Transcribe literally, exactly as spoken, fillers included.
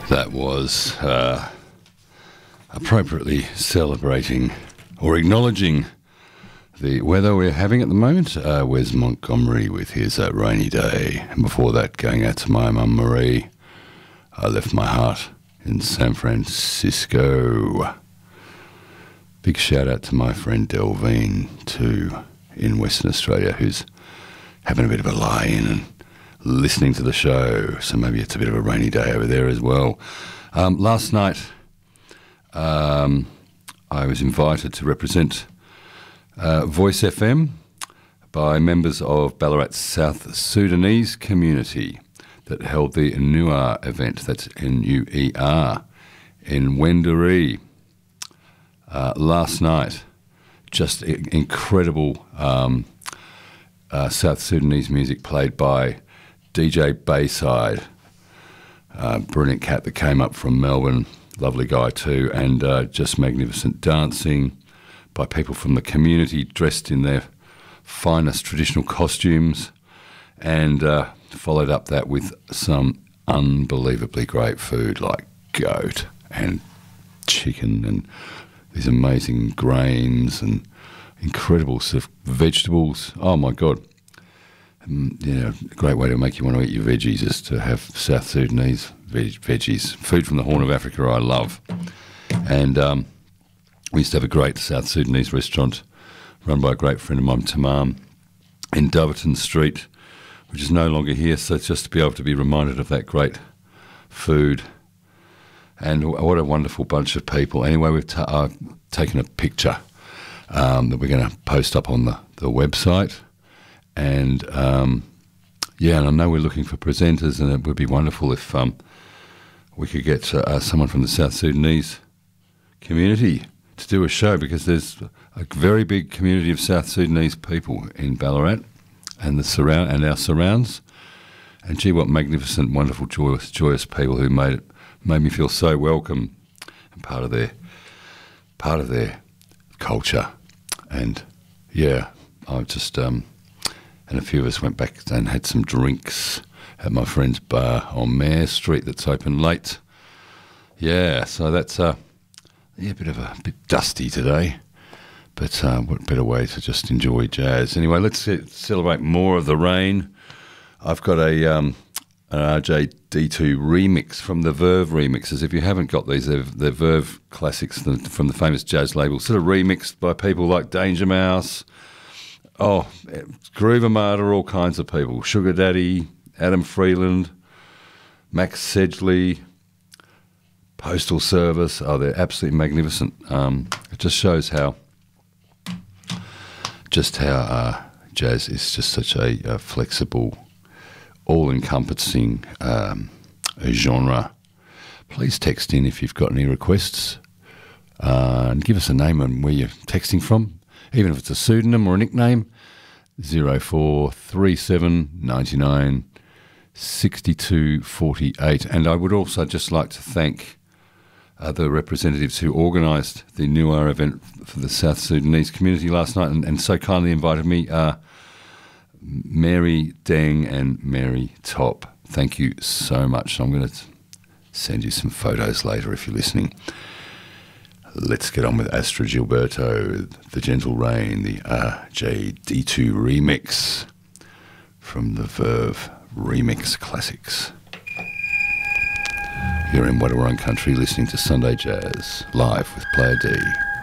That was uh, appropriately celebrating or acknowledging the weather we're having at the moment. Uh, Wes Montgomery with his uh, Rainy Day. And before that, going out to my mum Marie, I Left My Heart in San Francisco. Big shout out to my friend Delvine too in Western Australia, who's having a bit of a lie-in and listening to the show, so maybe it's a bit of a rainy day over there as well. Um, last night, um, I was invited to represent uh, Voice F M by members of Ballarat's South Sudanese community that held the Nuar event, that's N U E R, in Wendouree uh, last night. Just I- incredible um, uh, South Sudanese music played by D J Bayside, uh, brilliant cat that came up from Melbourne, lovely guy too, and uh, just magnificent dancing by people from the community dressed in their finest traditional costumes, and uh, followed up that with some unbelievably great food like goat and chicken and these amazing grains and incredible sort of vegetables. Oh my God. Um, you know, a great way to make you want to eat your veggies is to have South Sudanese veg- veggies. Food from the Horn of Africa I love. And um, we used to have a great South Sudanese restaurant run by a great friend of mine, Tamam, in Doverton Street, which is no longer here. So it's just to be able to be reminded of that great food. And w- what a wonderful bunch of people. Anyway, we've ta- uh, taken a picture um, that we're going to post up on the, the website. And, um, yeah, and I know we're looking for presenters, and it would be wonderful if um, we could get uh, someone from the South Sudanese community to do a show, because there's a very big community of South Sudanese people in Ballarat and the surround and our surrounds. And gee, what magnificent, wonderful, joyous, joyous people who made it made me feel so welcome and part of their part of their culture. And yeah, I just um, and a few of us went back and had some drinks at my friend's bar on Mare Street that's open late. Yeah, so that's uh, yeah, a bit of a, a bit dusty today, but uh, what better way to just enjoy jazz. Anyway, let's ce- celebrate more of the rain. I've got a um, an R J D two remix from the Verve remixes. If you haven't got these, they're, they're Verve classics from the famous jazz label, sort of remixed by people like Danger Mouse, oh, Groove Armada, all kinds of people, Sugar Daddy, Adam Freeland, Max Sedgley, Postal Service. Oh, they're absolutely magnificent. Um, it just shows how, just how uh, jazz is just such a, a flexible, all-encompassing um, genre. Please text in if you've got any requests uh, and give us a name and where you're texting from, even if it's a pseudonym or a nickname. zero four three seven nine nine six two four eight. And I would also just like to thank uh, the representatives who organised the Nuar event for the South Sudanese community last night and, and so kindly invited me, uh, Mary Deng and Mary Top. Thank you so much. I'm going to send you some photos later if you're listening. Let's get on with Astra Gilberto, The Gentle Rain, the R J D two remix from the Verve Remix Classics. You're in Wadawurrung Country listening to Sunday Jazz, live with Player D.